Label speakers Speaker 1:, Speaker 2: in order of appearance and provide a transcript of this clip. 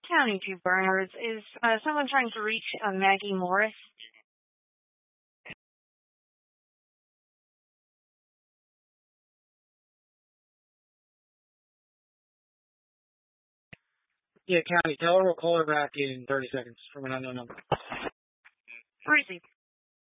Speaker 1: County Two Bernards. Is someone trying to reach Maggie Morris?
Speaker 2: Yeah, County, tell her we'll call her back in 30 seconds from an unknown number.
Speaker 1: Receive.